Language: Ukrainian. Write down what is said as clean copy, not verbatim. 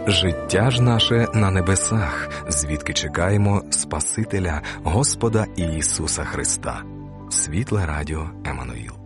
Життя ж наше на небесах, звідки чекаємо Спасителя, Господа Ісуса Христа. Світле радіо Еммануїл.